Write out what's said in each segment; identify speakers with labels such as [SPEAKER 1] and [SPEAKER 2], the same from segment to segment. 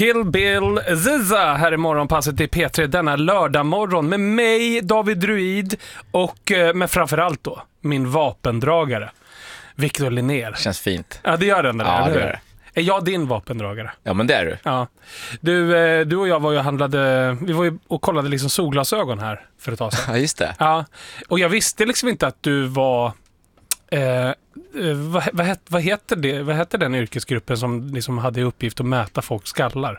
[SPEAKER 1] Kill Bill Ziza här i morgonpasset i P3 denna lördag morgon med mig, David Druid, och med framförallt då min vapendragare Victor Linnér.
[SPEAKER 2] Känns fint.
[SPEAKER 1] Ja, det gör den där.
[SPEAKER 2] Ja, det gör det.
[SPEAKER 1] Är jag din vapendragare?
[SPEAKER 2] Ja, men det är du.
[SPEAKER 1] Ja. Du och jag var ju handlade, vi var ju och kollade liksom solglasögon här för ett tag sedan.
[SPEAKER 2] Ja, just det.
[SPEAKER 1] Ja, och jag visste liksom inte att du var vad heter det? Vad heter den yrkesgruppen som liksom hade i uppgift att mäta folks skallar?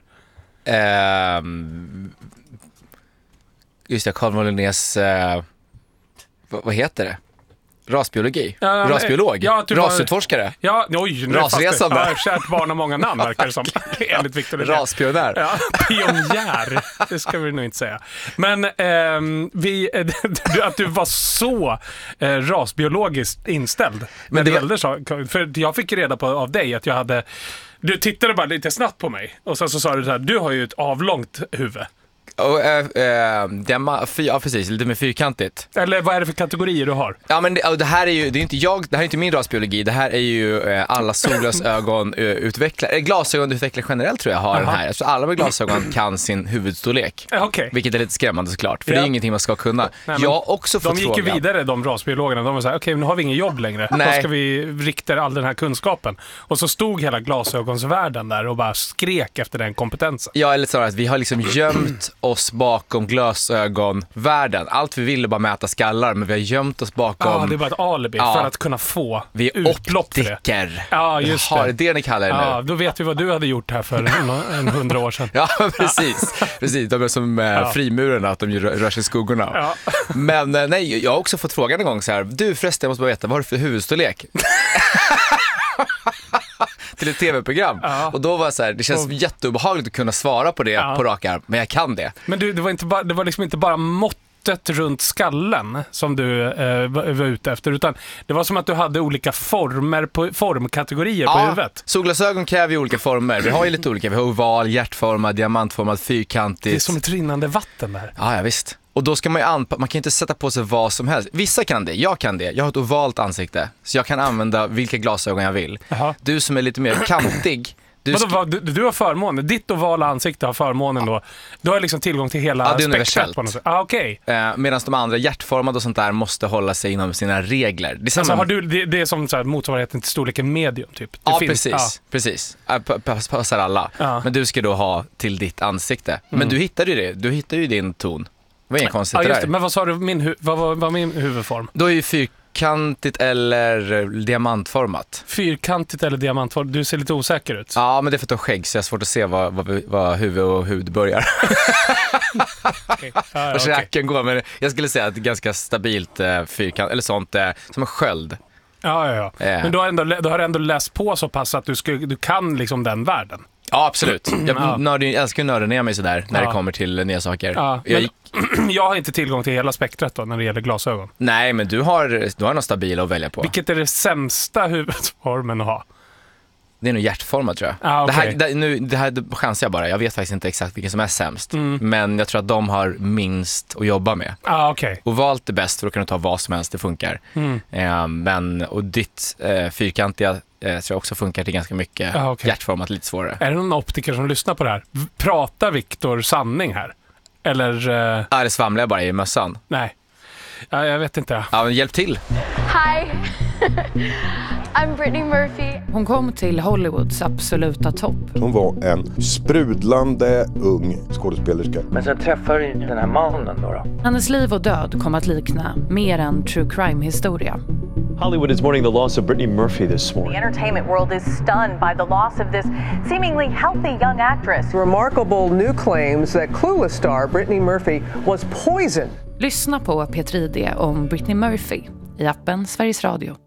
[SPEAKER 2] Just det, Carl Molinés vad heter det? Rasbiologi.
[SPEAKER 1] Ja,
[SPEAKER 2] rasbiolog.
[SPEAKER 1] Ja,
[SPEAKER 2] rasutforskare.
[SPEAKER 1] Ja, oj,
[SPEAKER 2] rasresande.
[SPEAKER 1] Ja, kärt barn har många namn verkar det som. Enligt Victor Linnér.
[SPEAKER 2] Raspionjär.
[SPEAKER 1] Ja, pionjär. Det ska vi nog inte säga. Men att du var så rasbiologiskt inställd. Men för jag fick reda på av dig att jag hade. Du tittade bara lite snabbt på mig och sen så sa du så här: du har ju ett avlångt huvud.
[SPEAKER 2] Ja, precis, lite mer fyrkantigt.
[SPEAKER 1] Eller vad är det för kategorier du har?
[SPEAKER 2] Ja, men det här är ju, det är inte jag, det här är inte min rasbiologi. Det här är ju alla solglasögon utvecklare, glasögonutvecklare generellt tror jag har den här. Så alla med glasögon kan sin huvudstorlek.
[SPEAKER 1] Okay.
[SPEAKER 2] Vilket är lite skrämmande såklart, för det är ingenting man ska kunna.
[SPEAKER 1] Nej,
[SPEAKER 2] jag har också fått
[SPEAKER 1] de gick ju vidare, de rasbiologerna. De var så här: okej, nu har vi ingen jobb längre. Då ska vi rikta all den här kunskapen. Och så stod hela glasögonsvärlden där och bara skrek efter den kompetensen.
[SPEAKER 2] Ja, eller så att vi har liksom gömt oss bakom glasögonvärlden. Allt vi ville bara mäta skallar, men vi har gömt oss bakom...
[SPEAKER 1] Ja, det är bara ett alibi för att kunna få
[SPEAKER 2] vi är
[SPEAKER 1] utlopp för det. Ja, just det.
[SPEAKER 2] Har det ni kallar det nu?
[SPEAKER 1] Ja, då vet vi vad du hade gjort här för 100 år sedan.
[SPEAKER 2] Ja, precis. De är som frimurarna, att de rör sig i skuggorna. Ja. Men nej, jag har också fått frågan en gång så här: du förresten, jag måste bara veta, vad har du för huvudstorlek? Till ett tv-program. Ja. Och då var det så här, det känns jätteobehagligt att kunna svara på det på rak arm, men jag kan det. Men
[SPEAKER 1] du, det var liksom inte bara måttet runt skallen som du var ute efter, utan det var som att du hade olika formkategorier på huvudet.
[SPEAKER 2] Solglasögon kräver ju olika former. Vi har ju lite olika. Vi har oval, hjärtformad, diamantformad, fyrkantigt.
[SPEAKER 1] Det är som ett rinnande vatten där.
[SPEAKER 2] Ja, visst. Och då ska man ju man kan inte sätta på sig vad som helst. Vissa kan det, jag kan det. Jag har ett ovalt ansikte, så jag kan använda vilka glasögon jag vill. Aha. Du som är lite mer kantig. Du
[SPEAKER 1] har förmånen. Ditt ovala ansikte har förmånen då. Du har liksom tillgång till hela spektrat på något sätt. Okej.
[SPEAKER 2] Medan de andra hjärtformade och sånt där måste hålla sig inom sina regler. Det är,
[SPEAKER 1] alltså, har du, det är som så här, motsvarigheten till storleken medium typ.
[SPEAKER 2] Precis. Passar alla. Ja. Men du ska då ha till ditt ansikte. Men du hittade ju det. Du hittade ju din ton. Det var ingen konstigt där.
[SPEAKER 1] Men vad sa du, vad var min huvudform?
[SPEAKER 2] Då är ju fyrkantigt eller diamantformat.
[SPEAKER 1] Fyrkantigt eller diamantformat? Du ser lite osäker ut.
[SPEAKER 2] Ja, men det är för att du har skägg, så jag har svårt att se vad huvud och hud börjar. Och käken går, men jag skulle säga att det är ganska stabilt fyrkant, eller sånt som en sköld.
[SPEAKER 1] Ja. Men du har ändå läst på så pass att du kan liksom den världen.
[SPEAKER 2] Ja, absolut. Jag älskar att nörda ner mig sådär när det kommer till nya saker.
[SPEAKER 1] Ja, jag har inte tillgång till hela spektrat då när det gäller glasögon.
[SPEAKER 2] Nej, men du har något stabila att välja på.
[SPEAKER 1] Vilket är det sämsta huvudformen att ha?
[SPEAKER 2] Det är nog hjärtformat, tror jag. Okay. Det här chansar jag bara. Jag vet faktiskt inte exakt vilken som är sämst. Men jag tror att de har minst att jobba med.
[SPEAKER 1] Okay.
[SPEAKER 2] Ovalt är bäst, för att kunna ta vad som helst, det funkar. Och ditt fyrkantiga tror jag också funkar till ganska mycket. Hjärtformat, lite svårare. Är
[SPEAKER 1] det någon optiker som lyssnar på det här? Pratar Victor sanning här? Eller...
[SPEAKER 2] det svamlar jag bara i mössan.
[SPEAKER 1] Nej. Jag vet inte.
[SPEAKER 2] Ja, men hjälp till.
[SPEAKER 3] Hi. I'm Brittany Murphy.
[SPEAKER 4] Hon kom till Hollywoods absoluta topp.
[SPEAKER 5] Hon var en sprudlande ung skådespelerska.
[SPEAKER 6] Men sen träffade du den här mannen då?
[SPEAKER 4] Hennes liv och död kom att likna mer än true crime-historia.
[SPEAKER 7] Hollywood is mourning the loss of Brittany Murphy this morning.
[SPEAKER 8] The entertainment world is stunned by the loss of this seemingly healthy young actress.
[SPEAKER 9] Remarkable new claims that Clueless star Brittany Murphy was poisoned.
[SPEAKER 4] Lyssna på P3D om Brittany Murphy i appen Sveriges Radio.